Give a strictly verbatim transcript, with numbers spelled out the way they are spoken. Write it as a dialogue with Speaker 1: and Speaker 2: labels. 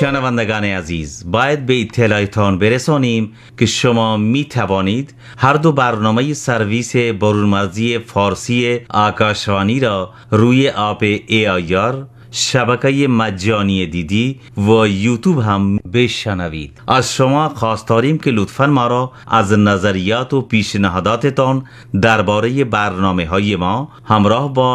Speaker 1: شنوندگان عزیز، باید به اطلاعتان برسانیم که شما می توانید هر دو برنامه سرویس برونمرزی فارسی آکاشوانی را روی اپ ای آی آر، شبکه مجانی دیدی و یوتیوب هم بشنوید. از شما خواست داریم که لطفاً ما را از نظریات و پیشنهاداتتان درباره برنامه های ما همراه با